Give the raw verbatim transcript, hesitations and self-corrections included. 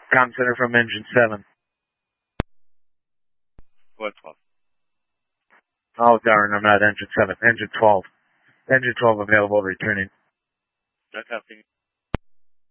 Com center from engine seven. What twelve? Oh, darn, I'm not engine seven. Engine twelve. Engine twelve available, returning. That's happening.